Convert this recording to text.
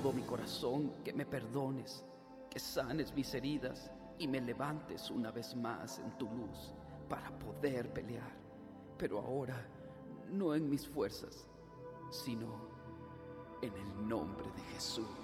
todo mi corazón que me perdones, que sanes mis heridas y me levantes una vez más en tu luz para poder pelear, pero ahora no en mis fuerzas, sino en el nombre de Jesús.